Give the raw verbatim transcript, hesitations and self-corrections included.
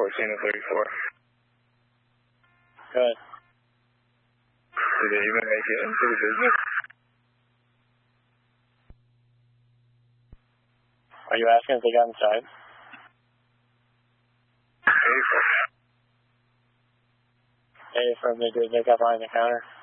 fourteen to thirty-four. Good. Did they even make it into the business? Are you asking if they got inside? eighty-four. eighty-four, they did. They got behind the counter.